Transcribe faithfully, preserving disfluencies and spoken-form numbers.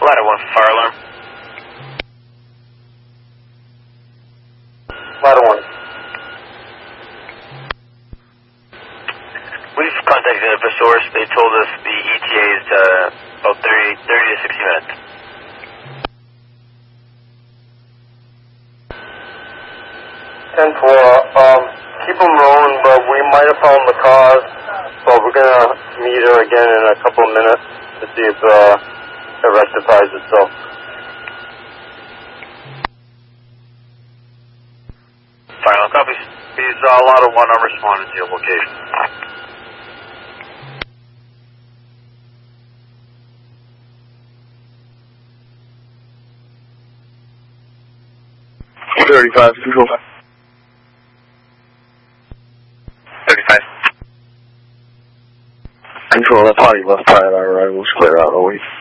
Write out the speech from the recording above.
Ladder one, fire alarm. Ladder one. We've contacted the source. They told us the E T A is uh, about thirty, thirty to sixty minutes. ten four, um, keep them rolling, but we might have found the cause, but we're going to meet her again in a couple of minutes to see if uh, it rectifies itself. Final copies. He's uh, a lot of one, I'm responding to your location. thirty-five, control. thirty-five. Control, that party left prior to our arrival was clear out, always.